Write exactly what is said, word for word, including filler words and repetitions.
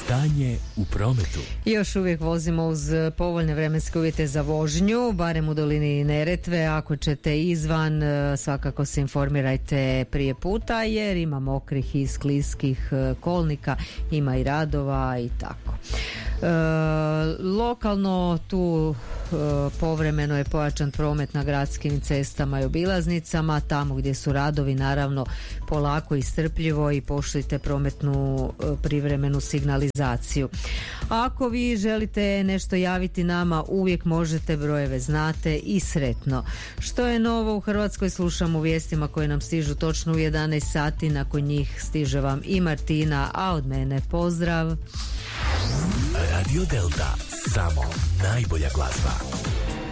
Stanje u prometu. Još uvijek vozimo uz povoljne vremenske uvjete za vožnju, barem u dolini Neretve. Ako ćete izvan, svakako se informirajte prije puta, jer ima mokrih i skliskih kolnika, ima i radova i tako. E, lokalno tu e, povremeno je pojačan promet na gradskim cestama i obilaznicama. Tamo gdje su radovi, naravno, polako i strpljivo i poštujte prometnu e, privremenu signalizaciju. Ako vi želite nešto javiti nama, uvijek možete, brojeve znate i sretno. Što je novo u Hrvatskoj, slušamo u vijestima koje nam stižu točno u jedanaest sati. Nakon njih stiže vam i Martina, a od mene pozdrav. Radio Delta, samo najbolja glazba.